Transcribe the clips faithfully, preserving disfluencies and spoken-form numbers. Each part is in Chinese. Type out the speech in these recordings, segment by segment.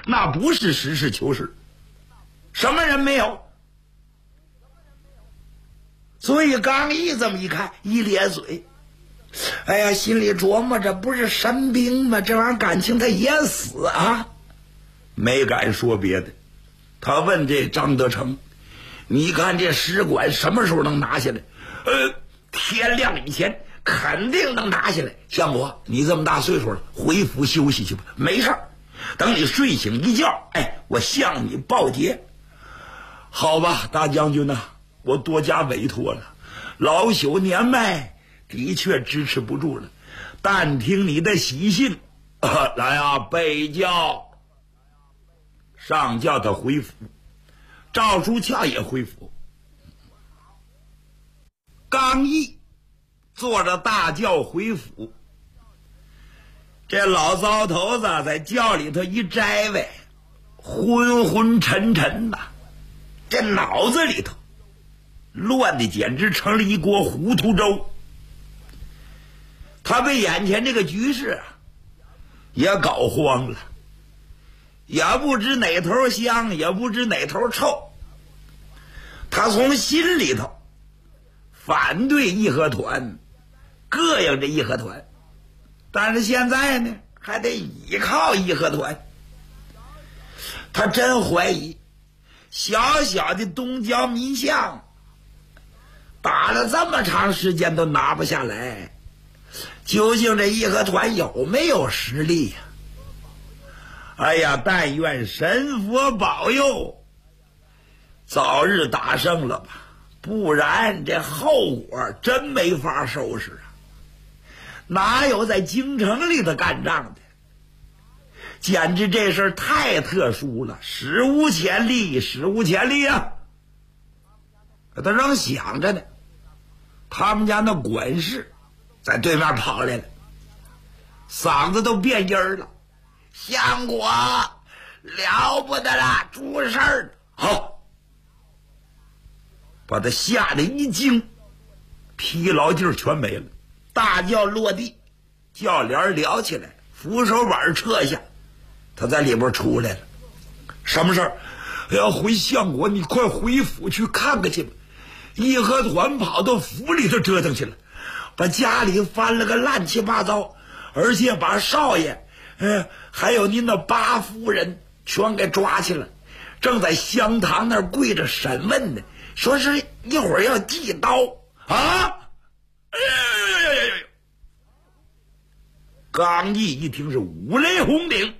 那不是实事求是，什么人没有？所以刚毅这么一看，一咧嘴，哎呀，心里琢磨着，不是神兵吗？这玩意儿感情他也死啊，没敢说别的。他问这张德成，你看这使馆什么时候能拿下来？呃，天亮以前肯定能拿下来。相国，你这么大岁数了，回府休息去吧，没事儿。等你睡醒一觉，哎，我向你报捷。好吧，大将军呐、啊，我多加委托了，老朽年迈，的确支持不住了。但听你的喜信，啊、来啊，备轿。上叫他回府，赵书翘也回府。刚毅坐着大轿回府，这老糟头子在轿里头一摘位，昏昏沉沉的，这脑子里头乱的简直成了一锅糊涂粥。他被眼前这个局势啊也搞慌了，也不知哪头香，也不知哪头臭。他从心里头反对义和团，膈应着义和团，但是现在呢，还得依靠义和团。他真怀疑，小小的东郊民巷，打了这么长时间都拿不下来，究竟这义和团有没有实力呀、啊？哎呀，但愿神佛保佑，早日打胜了吧，不然这后果真没法收拾啊！哪有在京城里头干仗的？简直这事儿太特殊了，史无前例，史无前例啊！他正想着呢，他们家那管事在对面跑来了，嗓子都变音儿了。相国，了不得了，出事儿了！好，把他吓得一惊，疲劳劲儿全没了。大轿落地，轿帘撩起来，扶手板撤下，他在里边出来了。什么事儿？哎呀，回相国，你快回府去看看去吧。义和团跑到府里头折腾去了，把家里翻了个乱七八糟，而且把少爷，呃，还有您的八夫人全给抓去了，正在香堂那儿跪着审问呢，说是一会儿要祭刀啊！哎呀呀呀呀呀！刚毅一听是五雷轰顶，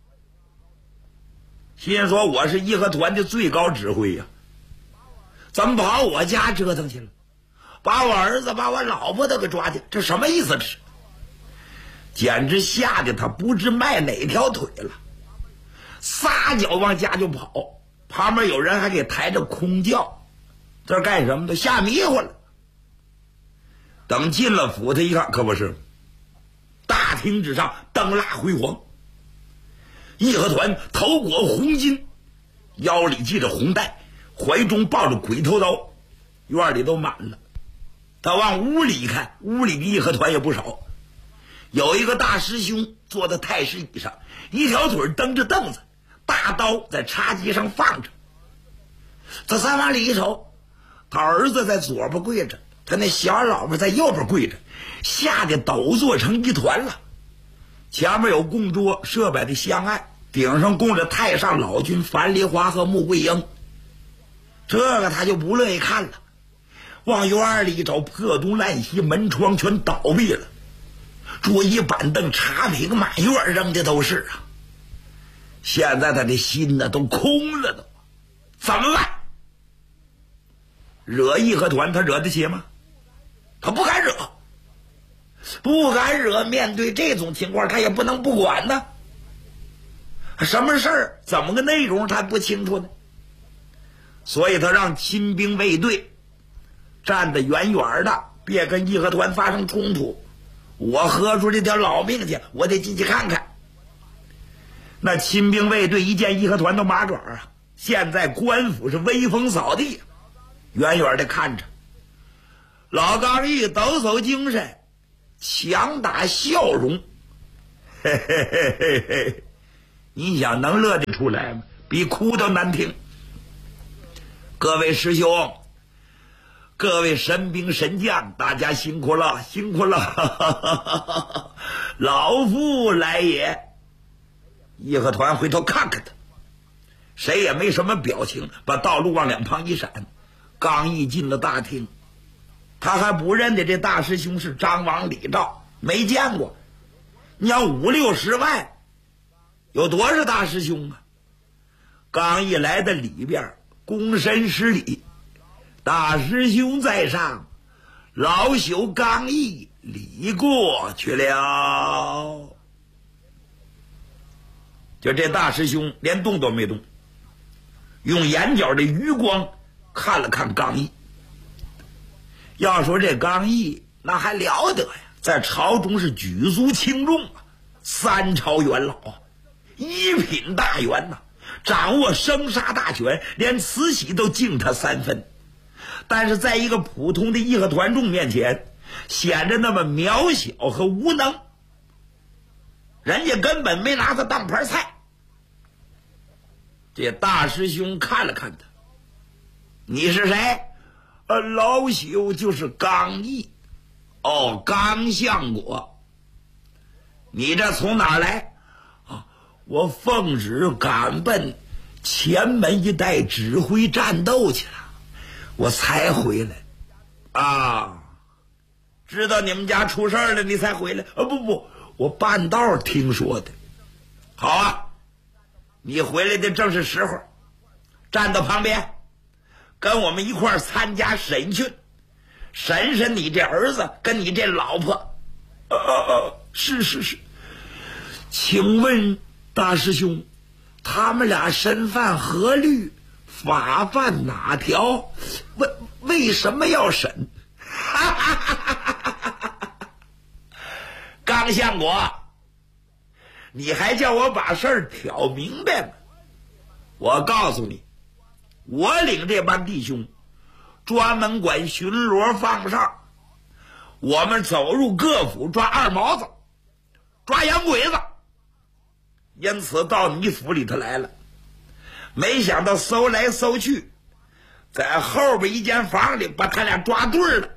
心说我是义和团的最高指挥呀、啊，怎么跑我家折腾去了？把我儿子把我老婆都给抓去，这什么意思？这是简直吓得他不知迈哪条腿了，撒脚往家就跑。旁边有人还给抬着空轿，这是干什么的？吓迷糊了。等进了府，他一看，可不是，大厅之上灯蜡辉煌，义和团头裹红巾，腰里系着红带，怀中抱着鬼头刀，院里都满了。他往屋里一看，屋里的义和团也不少，有一个大师兄坐在太师椅上，一条腿蹬着凳子，大刀在茶几上放着。他再往里一瞅，他儿子在左边跪着，他那小老婆在右边跪着，吓得抖作成一团了。前面有供桌设摆的香案，顶上供着太上老君樊梨花和穆桂英，这个他就不乐意看了。往院里一找，破东烂西，门窗全倒闭了，桌椅板凳茶瓶满院扔的都是啊！现在他的心呢都空了都，怎么办？惹义和团他惹得起吗？他不敢惹，不敢惹。面对这种情况，他也不能不管呢。什么事儿，怎么个内容他不清楚呢？所以他让亲兵卫队站得远远的，别跟义和团发生冲突。我喝出这条老命去，我得进去看看。那亲兵卫队一见义和团都麻爪啊！现在官府是威风扫地，远远的看着。老刚毅抖擞精神，强打笑容，嘿嘿嘿嘿嘿， 你想能乐得出来吗？比哭都难听。各位师兄，各位神兵神将，大家辛苦了，辛苦了，老夫来也。义和团回头看看他，谁也没什么表情，把道路往两旁一闪。刚一进了大厅，他还不认得这大师兄是张王李赵，没见过。你要五六十万，有多少大师兄啊？刚一来到里边，躬身施礼，大师兄在上，老朽刚毅礼过去了。就这大师兄连动都没动，用眼角的余光看了看刚毅。要说这刚毅那还了得呀，在朝中是举足轻重啊，三朝元老啊，一品大员呐、啊，掌握生杀大权，连慈禧都敬他三分。但是在一个普通的义和团众面前，显得那么渺小和无能，人家根本没拿他当盘菜。这大师兄看了看他，你是谁？呃，老朽就是刚毅。哦，刚相国，你这从哪儿来？啊，我奉旨赶奔前门一带指挥战斗去了，我才回来。啊，知道你们家出事了，你才回来？啊，不不，我半道听说的。好啊，你回来的正是时候，站到旁边，跟我们一块儿参加审讯，审审你这儿子跟你这老婆。呃呃，是是是。请问大师兄，他们俩身犯何律，法犯哪条？为为什么要审？刚相国，你还叫我把事儿挑明白吗？我告诉你，我领这帮弟兄专门管巡逻放哨，我们走入各府抓二毛子，抓洋鬼子，因此到你府里头来了。没想到搜来搜去，在后边一间房里把他俩抓对了。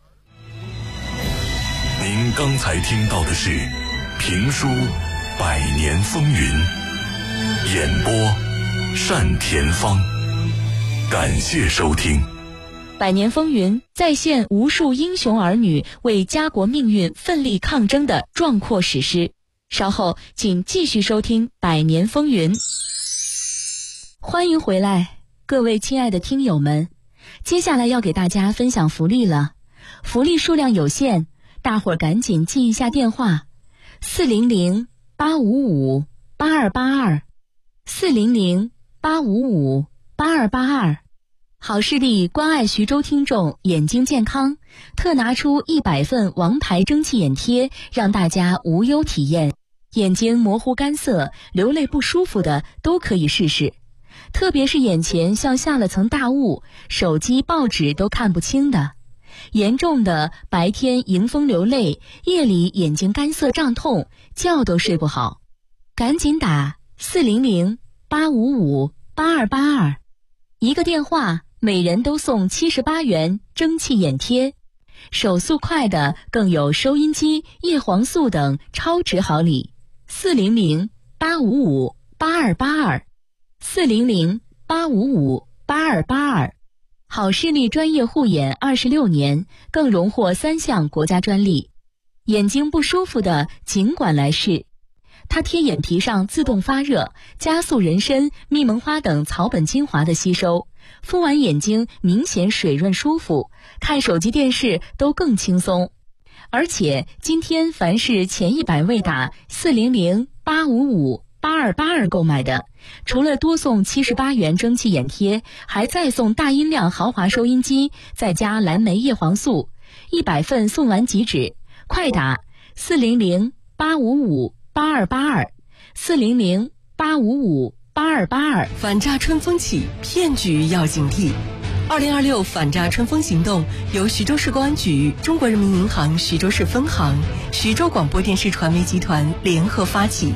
您刚才听到的是评书《百年风云》，演播单田芳。感谢收听。 百年风云再现无数英雄儿女为家国命运奋力抗争的壮阔史诗。稍后请继续收听百年风云。欢迎回来，各位亲爱的听友们，接下来要给大家分享福利了。福利数量有限，大伙儿赶紧记一下电话：四零零八五五八二八二，四零零八五五八二八二。好视力关爱徐州听众眼睛健康，特拿出一百份王牌蒸汽眼贴，让大家无忧体验。眼睛模糊干涩、流泪不舒服的都可以试试，特别是眼前像下了层大雾，手机、报纸都看不清的，严重的白天迎风流泪，夜里眼睛干涩胀痛，觉都睡不好，赶紧打四零零八五五八二八二，一个电话每人都送七十八元蒸汽眼贴，手速快的更有收音机、叶黄素等超值好礼。四零零八五五八二八二，四零零八五五八二八二。好视力专业护眼二十六年，更荣获三项国家专利。眼睛不舒服的尽管来试，它贴眼皮上自动发热，加速人参、蜜蒙花等草本精华的吸收，敷完眼睛明显水润舒服，看手机电视都更轻松。而且今天凡是前一百位打四零零八五五八二八二购买的，除了多送七十八元蒸汽眼贴，还再送大音量豪华收音机，再加蓝莓叶黄素，一百份送完即止。快打四零零八五五八二八二，四零零八五五八二八二。 反诈春风起，骗局要警惕。二零二六反诈春风行动由徐州市公安局、中国人民银行徐州市分行、徐州广播电视传媒集团联合发起，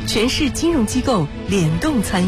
全市金融机构联动参与。